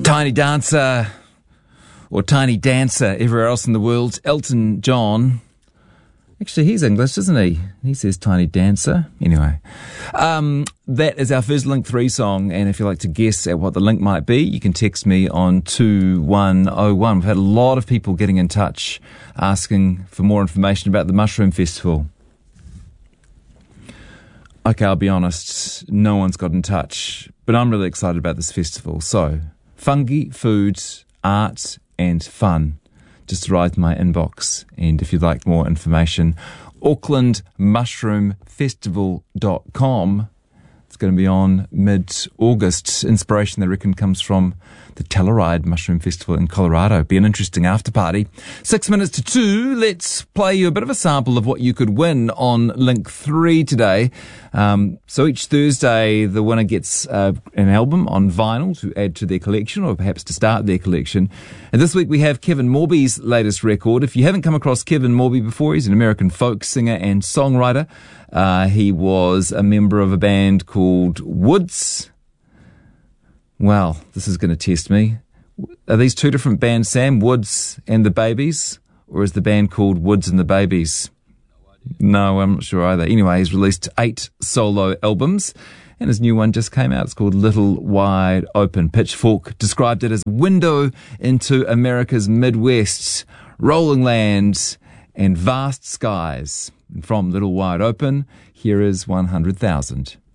Tiny Dancer, or Tiny Dancer everywhere else in the world, Elton John. Actually, he's English, isn't he? He says Tiny Dancer. Anyway, that is our first Link 3 song, and if you'd like to guess at what the link might be, you can text me on 2101. We've had a lot of people getting in touch asking for more information about the Mushroom Festival. Okay, I'll be honest, no one's got in touch, but I'm really excited about this festival. So, fungi, food, art, and fun just arrived in my inbox. And if you'd like more information, aucklandmushroomfestival.com. It's going to be on mid-August. Inspiration, they reckon, comes from the Telluride Mushroom Festival in Colorado. Be an interesting after party. 6 minutes to 2. Let's play you a bit of a sample of what you could win on Link 3 today. So each Thursday, the winner gets an album on vinyl to add to their collection, or perhaps to start their collection. And this week we have Kevin Morby's latest record. If you haven't come across Kevin Morby before, he's an American folk singer and songwriter. He was a member of a band called Woods. Well, this is going to test me. Are these two different bands, Sam? Woods and the Babies? Or is the band called Woods and the Babies? No, I'm not sure either. Anyway, he's released 8 solo albums, and his new one just came out. It's called Little Wide Open. Pitchfork described it as a window into America's Midwest, rolling lands and vast skies. And from Little Wide Open, here is 100,000.